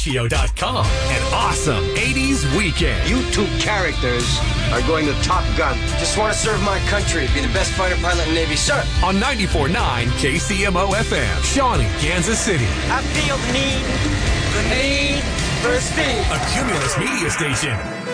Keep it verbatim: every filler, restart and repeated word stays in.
dot com. An awesome eighties weekend. You two characters are going to Top Gun. Just want to serve my country, be the best fighter pilot in the Navy, sir. On ninety-four point nine K C M O F M, Shawnee, Kansas City. I feel the need, the need for speed. A Cumulus media station.